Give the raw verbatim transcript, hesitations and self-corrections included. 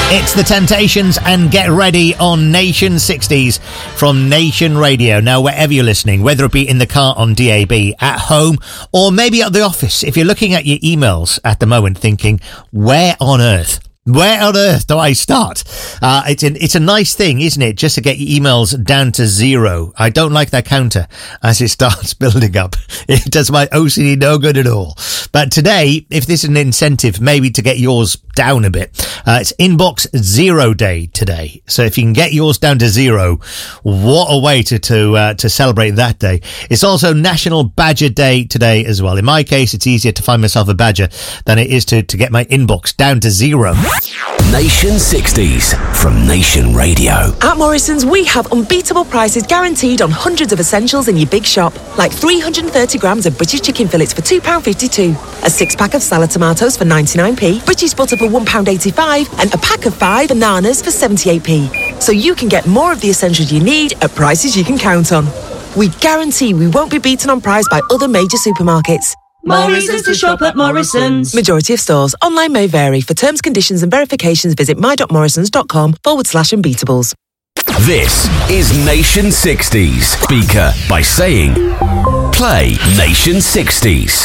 It's The Temptations and Get Ready on Nation sixties from Nation Radio. Now, wherever you're listening, whether it be in the car on D A B, at home, or maybe at the office, if you're looking at your emails at the moment thinking, where on earth? Where on earth do I start? Uh, it's, an, it's a nice thing, isn't it? Just to get your emails down to zero. I don't like that counter as it starts building up. It does my O C D no good at all. But today, if this is an incentive, maybe to get yours down a bit, uh, it's Inbox Zero Day today. So if you can get yours down to zero, what a way to to, uh, to celebrate that day. It's also National Badger Day today as well. In my case, it's easier to find myself a badger than it is to, to get my inbox down to zero. Nation sixties from Nation Radio. At Morrison's, we have unbeatable prices guaranteed on hundreds of essentials in your big shop, like three hundred thirty grams of British chicken fillets for two pounds fifty-two, a six-pack of salad tomatoes for ninety-nine p, British butter for one pound eighty-five, and a pack of five bananas for seventy-eight p. So you can get more of the essentials you need at prices you can count on. We guarantee we won't be beaten on price by other major supermarkets. More reasons to shop at Morrison's. Majority of stores. Online may vary. For terms, conditions and verifications, visit my.morrisons.com forward slash unbeatables. This is Nation sixties. Speaker by saying, play Nation sixties.